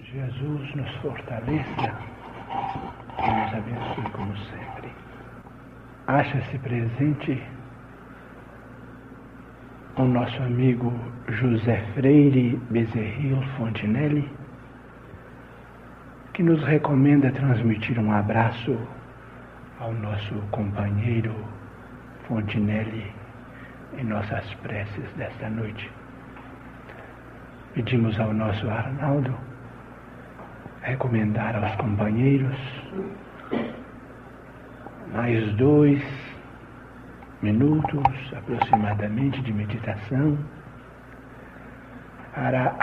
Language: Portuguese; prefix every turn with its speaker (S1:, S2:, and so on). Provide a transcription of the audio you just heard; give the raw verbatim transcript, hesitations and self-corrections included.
S1: Jesus nos fortaleça e nos abençoe como sempre. Acha-se presente o nosso amigo José Freire Bezerril Fontinelli, que nos recomenda transmitir um abraço ao nosso companheiro Fontinelli em nossas preces desta noite. Pedimos ao nosso Arnaldo recomendar aos companheiros mais dois minutos aproximadamente de meditação para